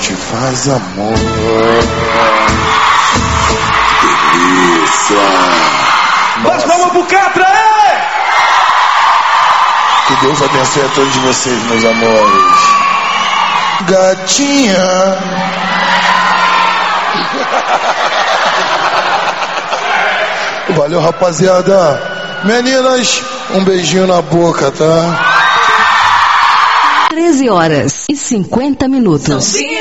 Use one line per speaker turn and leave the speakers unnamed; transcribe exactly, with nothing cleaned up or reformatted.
gente faz amor. Delícia.
Mas vamos pro Catra, é!
Que Deus abençoe a todos vocês, meus amores. Gatinha. Valeu, rapaziada. Meninas, um beijinho na boca, tá?
treze horas e cinquenta minutos.